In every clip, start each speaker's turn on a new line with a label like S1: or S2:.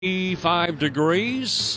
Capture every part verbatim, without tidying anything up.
S1: Five degrees.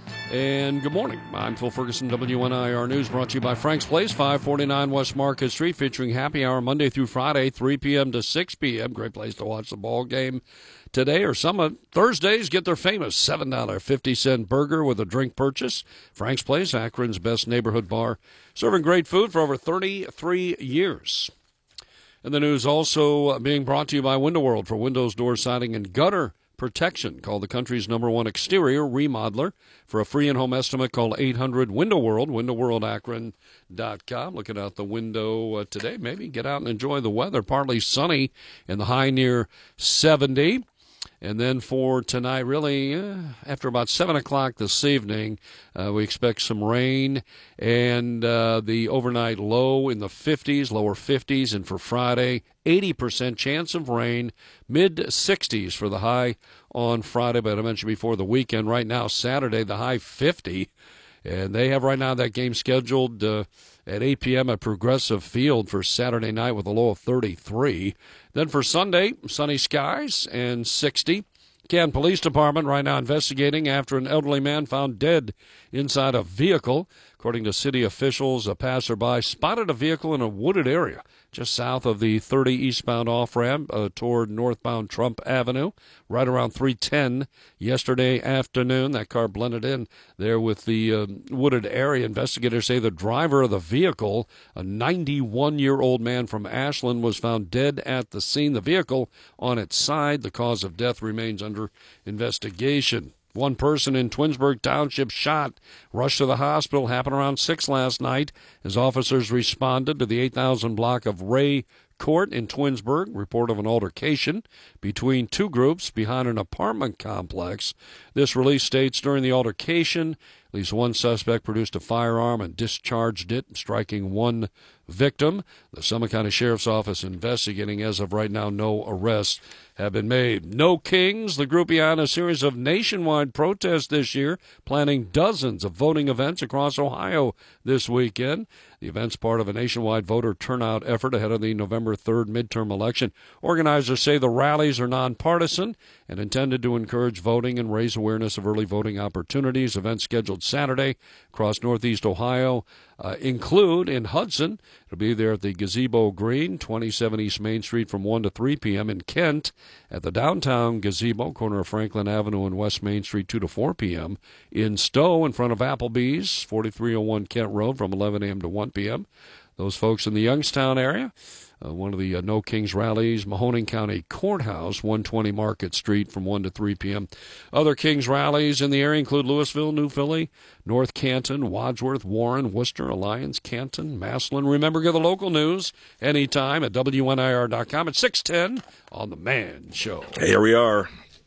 S1: And good morning. I'm Phil Ferguson, W N I R News, brought to you by Frank's Place, five forty-nine West Market Street, featuring happy hour Monday through Friday, three p.m. to six p.m. Great place to watch the ball game today, or some of Thursdays get their famous seven dollars and fifty cents burger with a drink purchase. Frank's Place, Akron's best neighborhood bar, serving great food for over thirty-three years. And the news also being brought to you by Window World for windows, door siding, and gutter protection. Call the country's number one exterior remodeler for a free in-home estimate. Call eight hundred window world, window world akron dot com. Looking out the window uh, today, maybe get out and enjoy the weather. Partly sunny and the high near seventy. And then for tonight, really, uh, after about seven o'clock this evening, uh, we expect some rain and uh, the overnight low in the fifties, lower fifties. And for Friday, eighty percent chance of rain, mid sixties for the high on Friday. But I mentioned before the weekend, right now, Saturday, the high fifty. And they have right now that game scheduled uh, at eight p.m. at Progressive Field for Saturday night with a low of thirty-three. Then for Sunday, sunny skies and sixty. Canton Police Department right now investigating after an elderly man found dead inside a vehicle. According to city officials, a passerby spotted a vehicle in a wooded area just south of the thirty eastbound off-ramp uh, toward northbound Trump Avenue, right around three ten yesterday afternoon. That car blended in there with the uh, wooded area. Investigators say the driver of the vehicle, a ninety-one-year-old man from Ashland, was found dead at the scene. The vehicle on its side. The cause of death remains under investigation. One person in Twinsburg Township shot, rushed to the hospital, happened around six last night as officers responded to the eight thousand block of Ray Court in Twinsburg. Report of an altercation between two groups behind an apartment complex. This release states during the altercation, at least one suspect produced a firearm and discharged it, striking one victim. The Summit County Sheriff's Office investigating. As of right now, no arrests have been made. No Kings, the group behind a series of nationwide protests this year, planning dozens of voting events across Ohio this weekend. The event's part of a nationwide voter turnout effort ahead of the November third midterm election. Organizers say the rallies are nonpartisan and intended to encourage voting and raise awareness of early voting opportunities. Events scheduled Saturday across Northeast Ohio uh, include in Hudson. It'll be there at the Gazebo Green, twenty-seven East Main Street from one to three p.m. In Kent, at the downtown Gazebo, corner of Franklin Avenue and West Main Street, two to four p.m. In Stowe, in front of Applebee's, forty-three oh one Kent Road, from eleven a.m. to one p.m. Those folks in the Youngstown area, uh, one of the uh, No Kings rallies, Mahoning County Courthouse, one twenty Market Street, from one to three p.m. Other Kings rallies in the area include Louisville, New Philly, North Canton, Wadsworth, Warren, Worcester, Alliance, Canton, Massillon. Remember, get the local news anytime at W N I R dot com at six ten on The Man Show.
S2: Hey, here we are.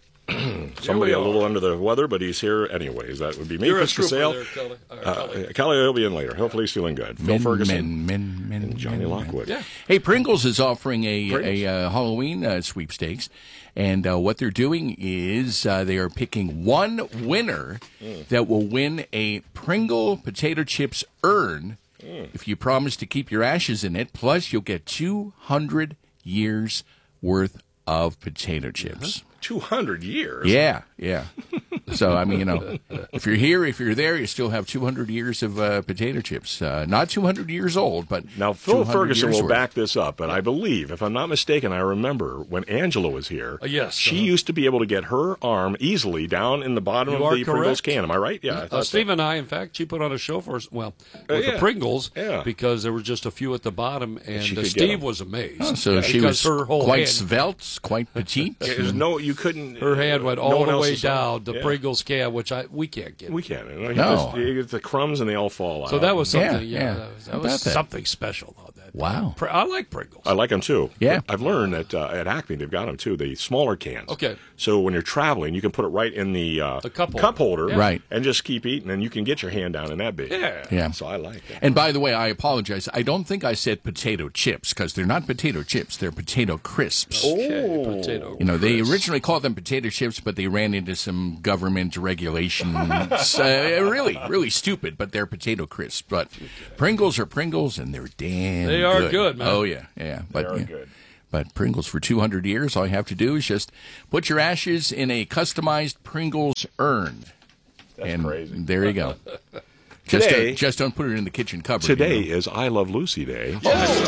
S2: Somebody a little under the weather, but he's here anyways. That would be me, Chris Casale. Kelly. Uh, uh, Kelly will be in later. Hopefully he's feeling good. Phil
S3: Men,
S2: Ferguson
S3: men, men,
S2: and Johnny
S3: men,
S2: Lockwood.
S3: Yeah. Hey, Pringles is offering a, a uh, Halloween uh, sweepstakes, and uh, what they're doing is uh, they are picking one winner mm. that will win a Pringle potato chips urn mm. if you promise to keep your ashes in it, plus you'll get two hundred years worth of potato chips.
S2: Uh-huh. two hundred years?
S3: Yeah, yeah. So, I mean, you know, if you're here, if you're there, you still have two hundred years of uh, potato chips. Uh, not two hundred years old, but
S2: now Phil Ferguson will worth. back this up, but I believe, if I'm not mistaken, I remember when Angela was here,
S1: uh, yes,
S2: she
S1: uh-huh.
S2: used to be able to get her arm easily down in the bottom
S1: you
S2: of the Pringles can. Am I right? Yeah. I
S1: uh, Steve so. and I, in fact, she put on a show for us, well, with
S2: uh, yeah.
S1: the Pringles,
S2: yeah.
S1: because there were just a few at the bottom, and uh, Steve was amazed.
S3: Oh, so
S1: yeah,
S3: she was
S1: her whole
S3: quite
S1: hand,
S3: svelte, quite petite.
S2: There's no, you couldn't.
S1: Her hand went all
S2: no
S1: the way down the
S2: yeah.
S1: Pringles can, which I we can't get.
S2: We can't. You
S3: no.
S2: Just, you get the crumbs and they all fall out.
S1: So that was something.
S3: Yeah,
S1: yeah,
S3: yeah.
S1: that was, that was something special though. That
S3: wow.
S1: I like Pringles.
S2: I like them too.
S3: Yeah.
S2: I've learned that uh, at Acme they've got them too. The smaller cans.
S1: Okay.
S2: So when you're traveling, you can put it right in the, uh,
S1: the cup holder,
S2: cup holder
S3: yeah. right,
S2: and just keep eating, and you can get your hand down in that big.
S1: Yeah.
S3: Yeah.
S2: So I like that.
S3: And by the way, I apologize. I don't think I said potato chips because they're not potato chips. They're potato crisps.
S1: Okay.
S2: Oh.
S1: Potato.
S3: You know,
S1: crisps.
S3: they originally called them potato chips, but they ran into some government regulations. uh, really, really stupid, but they're potato crisps. But Pringles are Pringles, and they're damn
S1: They are
S3: good.
S1: good, man.
S3: Oh, yeah, yeah. But,
S2: they are
S3: yeah.
S2: good.
S3: But Pringles for two hundred years, all you have to do is just put your ashes in a customized Pringles urn.
S2: That's
S3: and
S2: crazy.
S3: There you go. Just
S2: Today,
S3: don't, just don't put it in the kitchen cupboard.
S2: Today
S3: you know?
S2: is I Love Lucy Day.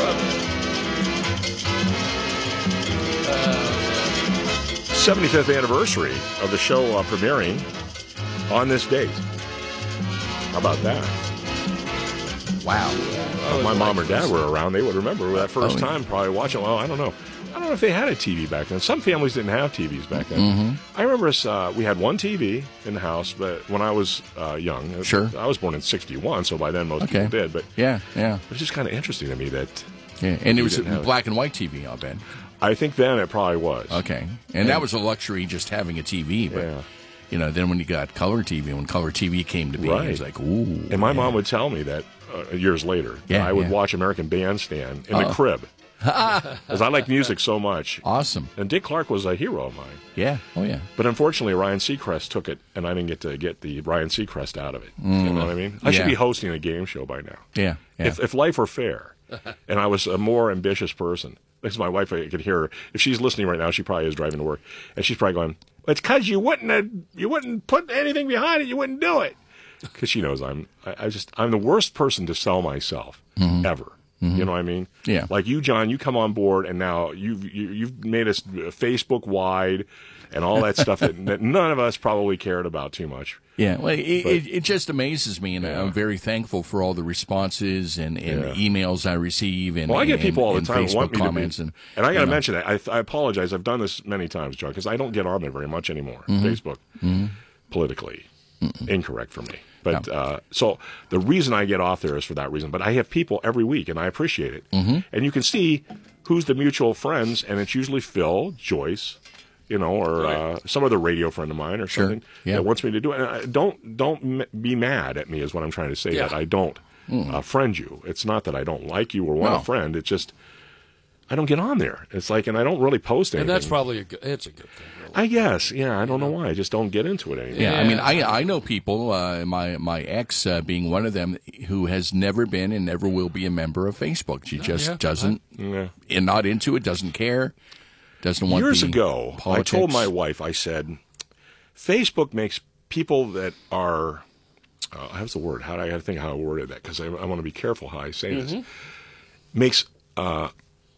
S2: seventy-fifth anniversary of the show uh, premiering on this date. How about that?
S3: Wow.
S2: If my mom or dad were around, they would remember that first oh, time probably watching. Well, I don't know. I don't know if they had a T V back then. Some families didn't have T Vs back then. Mm-hmm. I remember us, uh, we had one T V in the house, but when I was uh, young,
S3: sure.
S2: I was born in sixty-one, so by then most
S3: okay.
S2: people did. But
S3: yeah, yeah.
S2: It's just kind of interesting to me that.
S3: Yeah, and it was a black and white T V, I'll bet.
S2: I think then it probably was.
S3: Okay, and, and that was a luxury, just having a T V. But
S2: yeah.
S3: you know, then when you got color T V, when color T V came to be,
S2: right.
S3: it was like, ooh.
S2: And my
S3: yeah.
S2: mom would tell me that uh, years later,
S3: yeah,
S2: I would
S3: yeah.
S2: watch American Bandstand in
S3: Uh-oh.
S2: the crib. Because I like music so much.
S3: Awesome.
S2: And Dick Clark was a hero of mine.
S3: Yeah. Oh, yeah.
S2: But unfortunately, Ryan Seacrest took it, and I didn't get to get the Ryan Seacrest out of it. Mm. You know what I mean? I
S3: yeah.
S2: should be hosting a game show by now.
S3: Yeah. yeah.
S2: If, if life were fair, and I was a more ambitious person. Because my wife, I could hear her. If she's listening right now, she probably is driving to work. And she's probably going, it's because you wouldn't have, you wouldn't put anything behind it. You wouldn't do it. Because she knows I'm, I, I just, I'm the worst person to sell myself mm-hmm. ever. Mm-hmm. You know what I mean?
S3: Yeah.
S2: Like you, John, you come on board, and now you've you, you've made us Facebook wide and all that stuff that, that none of us probably cared about too much.
S3: Yeah, well, it, but, it, it just amazes me, and
S2: yeah.
S3: I'm very thankful for all the responses and, and
S2: yeah.
S3: emails I receive. And
S2: well, I get people all the
S3: and
S2: time
S3: Facebook
S2: who want me
S3: comments
S2: to be,
S3: and
S2: and I got to
S3: know.
S2: mention that I, I apologize. I've done this many times, John, because I don't get on there very much anymore.
S3: Mm-hmm.
S2: Facebook,
S3: mm-hmm.
S2: politically mm-hmm. incorrect for me. But
S3: no.
S2: uh, so the reason I get off there is for that reason. But I have people every week, and I appreciate it.
S3: Mm-hmm.
S2: And you can see who's the mutual friends, and it's usually Phil, Joyce, you know, or
S1: right.
S2: uh, some other radio friend of mine or
S3: sure.
S2: something
S3: yeah.
S2: that wants me to do it. And I, don't don't m- be mad at me is what I'm trying to say.
S1: Yeah.
S2: That I don't
S3: mm.
S2: uh, friend you. It's not that I don't like you or want
S3: no.
S2: a friend. It's just I don't get on there. It's like, and I don't really post anything.
S1: And that's probably a good, it's a good thing. Really.
S2: I guess, yeah. I don't know why. I just don't get into it anymore.
S3: Yeah,
S1: Yeah.
S3: I mean, I I know people, uh, my my ex uh, being one of them, who has never been and never will be a member of Facebook. She just
S1: yeah.
S3: doesn't,
S2: Yeah.
S3: and not into it, doesn't care, doesn't want.
S2: Years
S3: the
S2: ago,
S3: politics.
S2: I told my wife, I said, Facebook makes people that are, uh, how's the word? How do I got to think how I worded that because I, I want to be careful how I say
S1: Mm-hmm.
S2: this. Makes uh,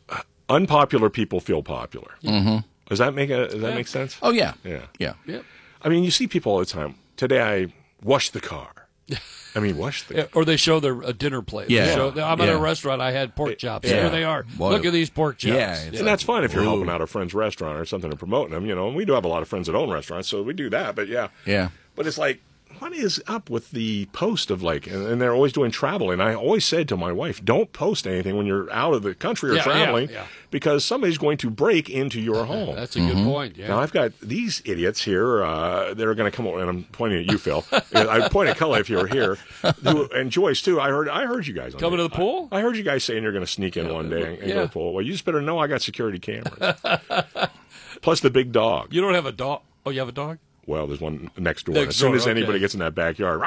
S2: unpopular people feel popular.
S3: Mm-hmm.
S2: Does that make a? Does that
S1: Yeah.
S2: make sense?
S3: Oh yeah,
S2: Yeah.
S3: yeah.
S1: Yep.
S2: I mean, you see people all the time. Today I washed the car. I mean, wash the
S1: Yeah, or they show their a dinner plate.
S3: Yeah.
S1: They show, I'm at
S3: Yeah.
S1: a restaurant. I had pork chops.
S2: Yeah.
S1: Here they are.
S3: Boy.
S1: Look at these pork chops.
S3: Yeah, it's
S2: And that's fine if you're
S3: Ooh.
S2: helping out a friend's restaurant or something and promoting them, you know. And we do have a lot of friends that own restaurants, so we do that. But yeah,
S3: Yeah.
S2: But it's like, what is up with the post of like, and, and they're always doing travel. And I always said to my wife, don't post anything when you're out of the country or
S1: Yeah,
S2: traveling
S1: yeah, yeah.
S2: because somebody's going to break into your home.
S1: That's a good point. Yeah.
S2: Now, I've got these idiots here uh, that are going to come over, and I'm pointing at you, Phil. I'd point at Cully if you were here, who, and Joyce, too. I heard I heard you guys on
S1: Coming
S2: there.
S1: to the pool?
S2: I, I heard you guys saying you're going to sneak in one day and, and
S1: yeah.
S2: go to the pool. Well, you just better know I got security cameras. Plus the big dog.
S1: You don't have a dog. Oh, you have a dog?
S2: Well, there's one next door.
S1: Next
S2: as soon
S1: door,
S2: as anybody
S1: okay.
S2: gets in that backyard,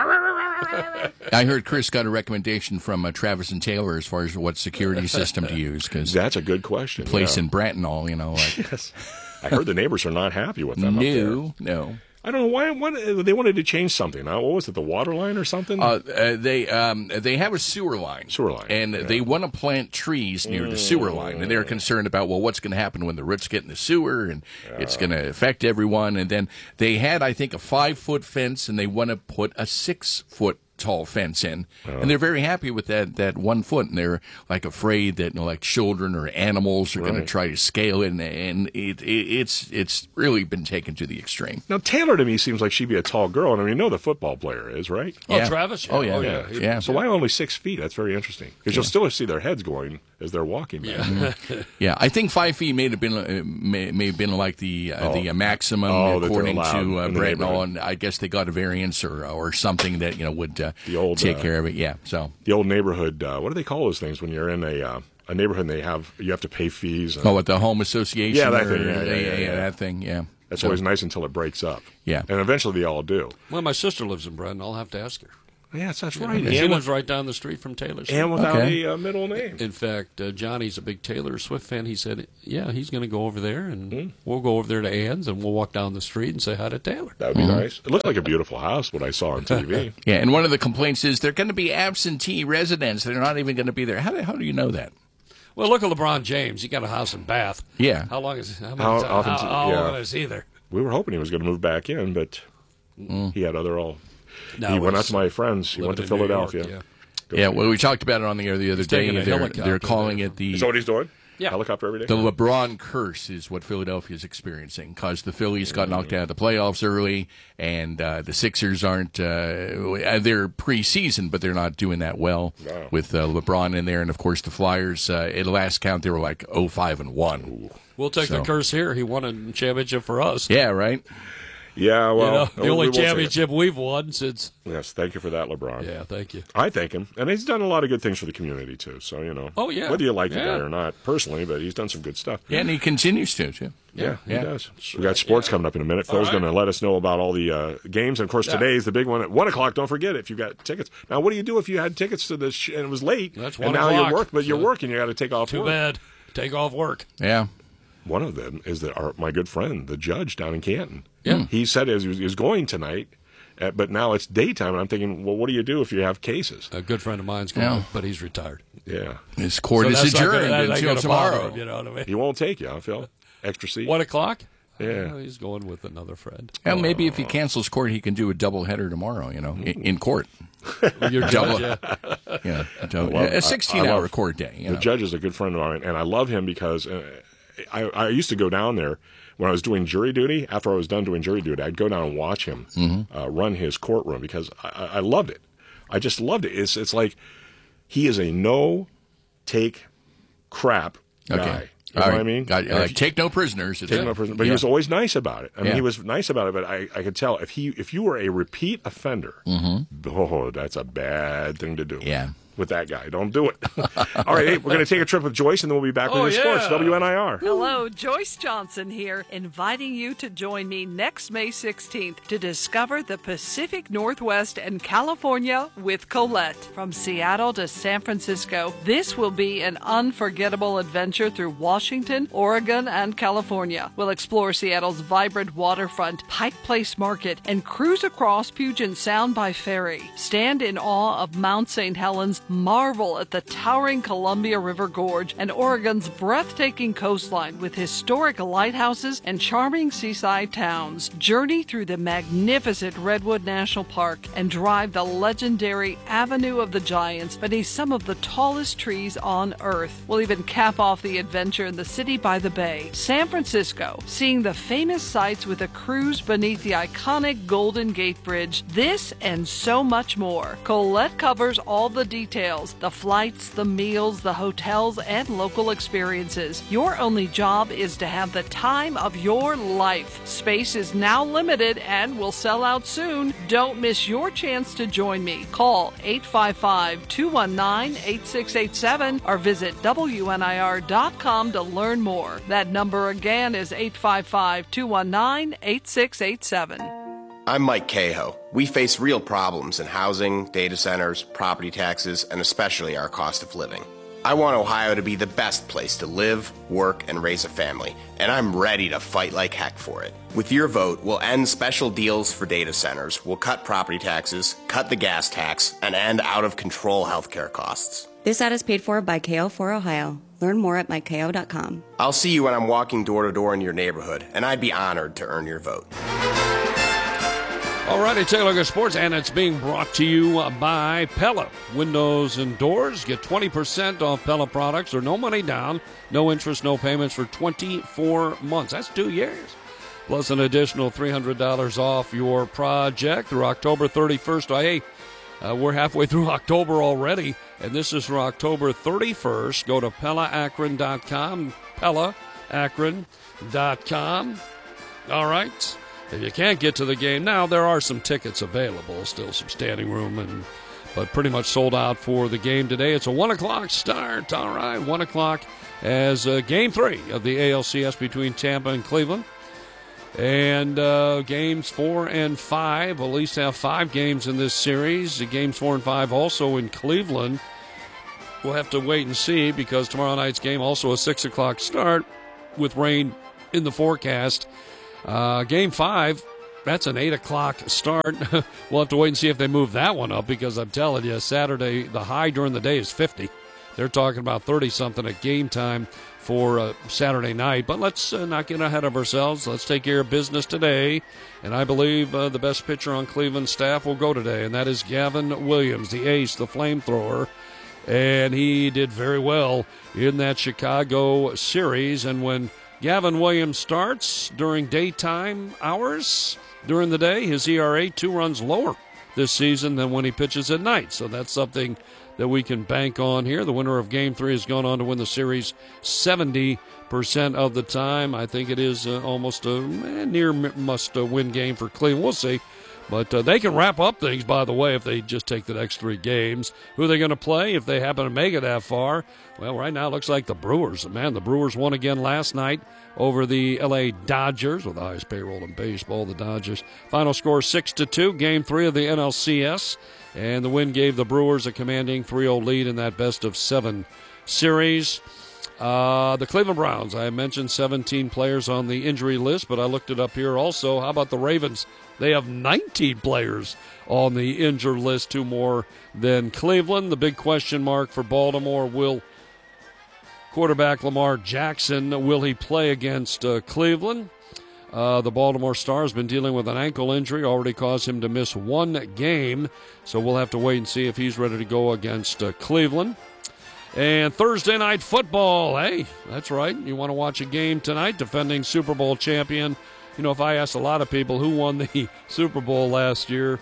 S3: I heard Chris got a recommendation from uh, Travis and Taylor as far as what security system to use because
S2: that's a good question.
S3: place
S2: yeah.
S3: in Brantonall, you know, like
S2: Yes. I heard the neighbors are not happy with them up there.
S3: no, no.
S2: I don't know why. What, they wanted to change something. Uh, what was it? The water line or something?
S3: Uh, uh, they um, they have a sewer line,
S2: Sewer line,
S3: and
S2: yeah.
S3: they want to plant trees near the sewer line, and they're concerned about well, what's going to happen when the roots get in the sewer, and it's going to affect everyone. And then they had, I think, a five foot fence, and they want to put a six foot tall fence in, and they're very happy with that that one foot, and they're like afraid that you know, like children or animals are going to
S2: Right.
S3: try to scale it, and, and it, it it's it's really been taken to the extreme.
S2: Now, Taylor to me seems like she'd be a tall girl, and I mean, you know the football player is, right?
S1: Oh,
S3: Yeah.
S1: Travis?
S3: Oh, yeah.
S2: Yeah.
S3: Yeah.
S2: So why only six feet? That's very interesting. Because you'll still see their heads going as they're walking. Back.
S1: Yeah.
S3: Yeah, I think five feet may have been uh, may, may have been like the uh,
S2: Oh.
S3: the uh, maximum
S2: Oh, that they're
S3: according
S2: allowed
S3: to uh,
S2: in the
S3: Brett
S2: neighborhood.
S3: and I guess they got a variance or or something that you know would uh,
S2: The old,
S3: take
S2: uh,
S3: care of it. Yeah, so
S2: The old neighborhood, uh, what do they call those things when you're in a uh, a neighborhood and they have, you have to pay fees? And
S3: oh, what the home association?
S2: Yeah, that
S3: or-
S2: thing, yeah, yeah, yeah, yeah.
S3: that thing. Yeah,
S2: That's
S3: So,
S2: always nice until it breaks up.
S3: Yeah.
S2: And eventually they all do.
S1: Well, my sister lives in Brandon. I'll have to ask her.
S2: Yes, that's
S1: Yeah,
S2: right.
S1: She
S2: And,
S1: lives
S2: with,
S1: right down the street from Taylor Swift.
S2: and without
S3: Okay.
S2: a uh, middle name.
S1: In fact, uh, Johnny's a big Taylor Swift fan. He said, yeah, he's going to go over there, and mm. we'll go over there to Ann's, and we'll walk down the street and say hi to Taylor.
S2: That would be mm-hmm. nice. It looked like a beautiful house, what I saw on T V.
S3: Yeah, and one of the complaints is they're going to be absentee residents. They're not even going to be there. How do, how do you know that?
S1: Well, look at LeBron James. He got a house in Bath.
S3: Yeah.
S1: How long is how,
S2: How
S1: how,
S2: often-
S1: how, how
S2: yeah.
S1: long is he there?
S2: We were hoping he was going to move back in, but mm. he had other all.
S1: No,
S2: he went out
S1: he's
S2: to my friends. He went to
S1: living in New York,
S2: Philadelphia.
S1: yeah.
S2: Go
S3: Yeah,
S2: see
S3: well,
S2: him.
S3: we talked about it on the air the other
S1: He's
S3: day.
S1: taking a
S3: They're,
S1: helicopter
S3: they're calling
S1: there.
S3: it the
S2: Is that what he's doing?
S1: Yeah.
S2: Helicopter every day?
S3: the LeBron curse is what Philadelphia is experiencing because the Phillies got knocked out of the playoffs early, and uh, the Sixers aren't. Uh, they're preseason, but they're not doing that well
S2: Wow.
S3: with uh, LeBron in there, and of course the Flyers. Uh, at last count, they were like oh five and one.
S1: We'll take
S3: So-
S1: the curse here. He won a championship for us.
S3: Yeah, right.
S2: Yeah, well.
S1: You know, the
S2: we
S1: only
S2: will take it.
S1: championship we've won since.
S2: Yes, thank you for that, LeBron.
S1: Yeah, thank you.
S2: I thank him. And he's done a lot of good things for the community, too. So, you know.
S1: Oh, yeah.
S2: Whether you like the
S1: Yeah.
S2: guy or not, personally, but he's done some good stuff.
S3: Yeah, and he continues to too.
S2: Yeah, he
S3: Yeah.
S2: does. We got sports coming up in a minute. Phil's
S1: right.
S2: going to let us know about all the uh, games. And, of course,
S1: Yeah.
S2: today is the big one at one o'clock. Don't forget if you got tickets. Now, what do you do if you had tickets to this sh- and it was late?
S1: That's
S2: and
S1: one
S2: now
S1: o'clock.
S2: you're work, but you're
S1: So-
S2: working. You got to take off
S1: Too
S2: work.
S1: bad. Take off work.
S3: Yeah.
S2: One of them is that our, my good friend, the judge down in Canton.
S1: Yeah.
S2: He said he was, he was going tonight, uh, but now it's daytime. And I'm thinking, well, what do you do if you have cases?
S1: A good friend of mine's going,
S3: Yeah.
S1: but he's retired.
S2: Yeah.
S3: His court
S1: So
S3: is
S1: that's not gonna-
S3: adjourned
S1: that ain't
S3: until
S1: gonna bother
S3: tomorrow.
S1: him, you know what I mean?
S2: He won't take you, huh, Phil? Extra seat?
S1: One o'clock?
S2: Yeah.
S1: Oh, he's going with another friend.
S3: Well, maybe if he cancels court, he can do a double header tomorrow. You know, in, in court.
S1: You're
S3: Double-
S1: judge, yeah.
S3: Yeah, double-
S2: love-
S3: a sixteen-hour
S2: I love-
S3: court day. You
S2: The
S3: know.
S2: judge is a good friend of mine, and I love him because uh, I, I used to go down there when I was doing jury duty. After I was done doing jury duty, I'd go down and watch him
S3: Mm-hmm.
S2: uh, run his courtroom because I, I loved it. I just loved it. It's it's like he is a no take crap guy.
S3: Okay.
S2: You know
S3: All
S2: what
S3: right.
S2: I mean?
S3: Got,
S2: And
S3: like,
S2: if you-
S3: take no prisoners.
S2: take him up for- but he
S3: Yeah.
S2: was always nice about it. I mean,
S3: Yeah.
S2: he was nice about it, but I, I could tell if he if you were a repeat offender, oh, that's a bad thing to do.
S3: Mm-hmm. Yeah.
S2: With that guy, don't do it. All right, hey, we're going to take a trip with Joyce, and then we'll be back
S1: Oh,
S2: with your
S1: yeah.
S2: sports. W N I R.
S4: Hello, Joyce Johnson here, inviting you to join me next May sixteenth to discover the Pacific Northwest and California with Colette. From Seattle to San Francisco, this will be an unforgettable adventure through Washington, Oregon, and California. We'll explore Seattle's vibrant waterfront, Pike Place Market, and cruise across Puget Sound by ferry. Stand in awe of Mount Saint Helens, marvel at the towering Columbia River Gorge, and Oregon's breathtaking coastline with historic lighthouses and charming seaside towns. Journey through the magnificent Redwood National Park and drive the legendary Avenue of the Giants beneath some of the tallest trees on Earth. We'll even cap off the adventure in the city by the bay, San Francisco, seeing the famous sights with a cruise beneath the iconic Golden Gate Bridge. This and so much more. Colette covers all the details, the flights, the meals, the hotels, and local experiences. Your only job is to have the time of your life. Space is now limited and will sell out soon. Don't miss your chance to join me. Call eight five five, two one nine, eight six eight seven or visit W N I R dot com to learn more. That number again is eight five five, two one nine, eight six eight seven.
S5: I'm Mike Cahoe. We face real problems in housing, data centers, property taxes, and especially our cost of living. I want Ohio to be the best place to live, work, and raise a family, and I'm ready to fight like heck for it. With your vote, we'll end special deals for data centers, we'll cut property taxes, cut the gas tax, and end out-of-control healthcare costs.
S6: This ad is paid for by K O for Ohio. Learn more at mike k o dot com.
S5: I'll see you when I'm walking door to door in your neighborhood, and I'd be honored to earn your vote.
S1: All righty, take a look at sports, and it's being brought to you by Pella Windows and Doors. Get twenty percent off Pella products, or no money down, no interest, no payments for twenty-four months. That's two years. Plus an additional three hundred dollars off your project through October thirty-first. Oh, hey, uh, we're halfway through October already, and this is for October thirty-first. Go to Pella Akron dot com, Pella Akron dot com. All right. If you can't get to the game now, there are some tickets available, still some standing room, and but pretty much sold out for the game today. It's a one o'clock start. All right, one o'clock as uh, game three of the A L C S between Tampa and Cleveland. And uh, games four and five, we'll at least have five games in this series. Games four and five also in Cleveland. We'll have to wait and see because tomorrow night's game also a six o'clock start with rain in the forecast. Uh, game five, that's an eight o'clock start. We'll have to wait and see if they move that one up because I'm telling you, Saturday, the high during the day is fifty. They're talking about thirty-something at game time for uh, Saturday night. But let's uh, not get ahead of ourselves. Let's take care of business today. And I believe uh, the best pitcher on Cleveland's staff will go today, and that is Gavin Williams, the ace, the flamethrower. And he did very well in that Chicago series. And when Gavin Williams starts during daytime hours, during the day, his E R A two runs lower this season than when he pitches at night. So that's something that we can bank on here. The winner of Game three has gone on to win the series seventy percent of the time. I think it is uh, almost a eh, near must-win game for Cleveland. We'll see. But uh, they can wrap up things, by the way, if they just take the next three games. Who are they going to play if they happen to make it that far? Well, right now it looks like the Brewers. Man, the Brewers won again last night over the L A Dodgers, with the highest payroll in baseball, the Dodgers. Final score six to two, game three of the N L C S. And the win gave the Brewers a commanding three oh lead in that best of seven series. Uh, the Cleveland Browns, I mentioned seventeen players on the injury list, but I looked it up here also. How about the Ravens? They have nineteen players on the injured list, two more than Cleveland. The big question mark for Baltimore, will quarterback Lamar Jackson, will he play against uh, Cleveland? Uh, the Baltimore Star has been dealing with an ankle injury, already caused him to miss one game, so we'll have to wait and see if he's ready to go against uh, Cleveland. And Thursday night football, hey, that's right. You want to watch a game tonight, defending Super Bowl champion. You know, if I asked a lot of people who won the Super Bowl last year,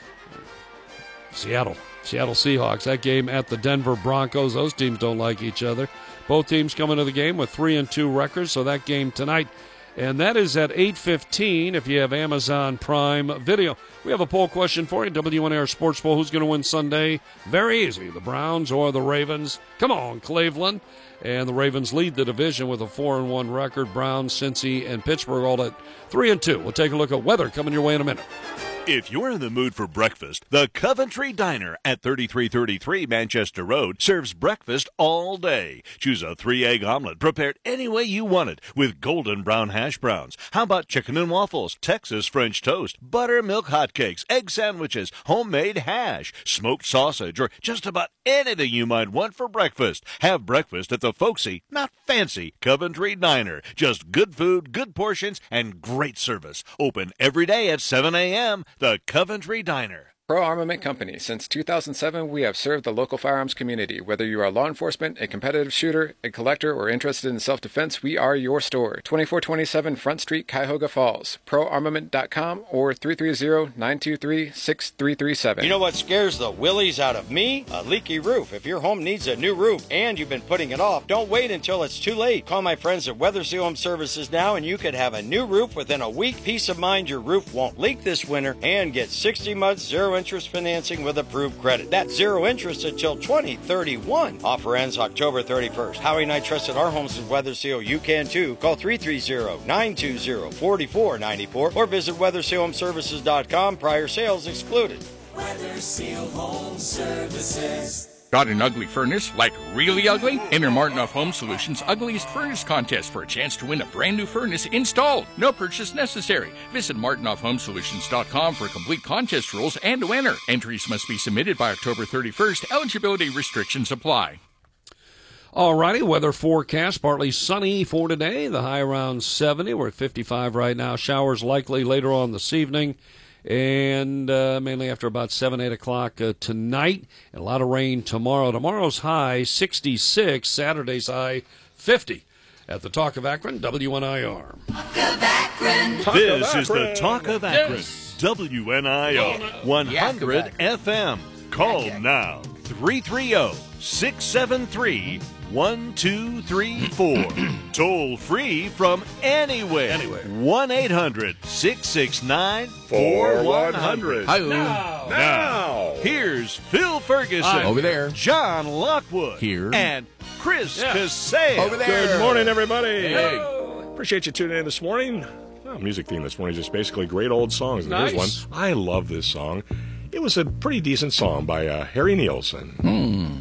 S1: Seattle, Seattle Seahawks. That game at the Denver Broncos. Those teams don't like each other. Both teams come into the game with three and two records, so that game tonight. And that is at eight fifteen if you have Amazon Prime Video. We have a poll question for you, W N R Sports Poll. Who's going to win Sunday? Very easy, the Browns or the Ravens. Come on, Cleveland. And the Ravens lead the division with a four and one record. Browns, Cincy, and Pittsburgh all at three and two. We'll take a look at weather coming your way in a minute.
S7: If you're in the mood for breakfast, the Coventry Diner at thirty-three thirty-three Manchester Road serves breakfast all day. Choose a three-egg omelet prepared any way you want it with golden brown hash browns. How about chicken and waffles, Texas French toast, buttermilk hotcakes, egg sandwiches, homemade hash, smoked sausage, or just about anything you might want for breakfast? Have breakfast at the folksy, not fancy, Coventry Diner. Just good food, good portions, and great service. Open every day at seven a.m. The Coventry Diner.
S8: Pro Armament Company. Since two thousand seven, we have served the local firearms community. Whether you are law enforcement, a competitive shooter, a collector, or interested in self-defense, we are your store. twenty-four twenty-seven Front Street, Cuyahoga Falls. pro armament dot com or three three zero, nine two three, six three three seven.
S9: You know what scares the willies out of me? A leaky roof. If your home needs a new roof and you've been putting it off, don't wait until it's too late. Call my friends at Weather Seal Home Services now and you could have a new roof within a week. Peace of mind your roof won't leak this winter and get sixty months zero interest financing with approved credit. That's zero interest until twenty thirty-one. Offer ends October thirty-first. Howie and I trusted our homes with Weather Seal. You can too. Call three three zero, nine two zero, four four nine four or visit weather seal home services dot com. Prior sales excluded.
S10: Weather Seal Home Services.
S3: Got an ugly furnace, like really ugly? Enter Martinoff Home Solutions' Ugliest Furnace Contest for a chance to win a brand new furnace installed. No purchase necessary. Visit martinoff home solutions dot com for complete contest rules and to enter. Entries must be submitted by October thirty-first. Eligibility restrictions apply.
S1: All righty, weather forecast, partly sunny for today. The high around seventy. We're at fifty-five right now. Showers likely later on this evening. And uh, mainly after about seven, eight o'clock uh, tonight. And a lot of rain tomorrow. Tomorrow's high, sixty-six. Saturday's high, fifty. At the Talk of Akron, W N I R.
S10: Talk of Akron.
S7: Talk this of is the Talk of Akron. Yes. W N I R, one hundred F M. Call now, three three zero, six seven three, one two three four. Toll free from anywhere.
S1: Anywhere.
S7: one eight hundred, six six nine, four one zero zero.
S1: Now.
S7: Now. Here's Phil Ferguson.
S3: Hi. Over there.
S7: John Lockwood.
S3: Here.
S7: And Chris
S1: Yeah.
S7: Casale.
S3: Over there.
S2: Good morning, everybody.
S1: Hey.
S2: Appreciate you tuning in this morning. Oh, music theme this morning is just basically great old songs. And
S1: Nice.
S2: here's one. I love this song. It was a pretty decent song by uh, Harry Nilsson.
S3: Hmm.